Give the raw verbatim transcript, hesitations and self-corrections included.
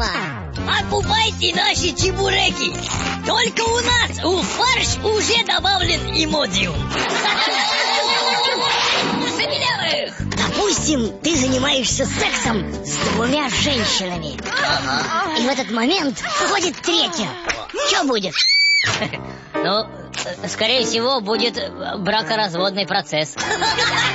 дома. Покупайте наши чебуреки. Только у нас в фарш уже добавлен имодиум. Допустим, ты занимаешься сексом с двумя женщинами. Ага. И в этот момент входит третья. Что будет? Ну, скорее всего, будет бракоразводный процесс.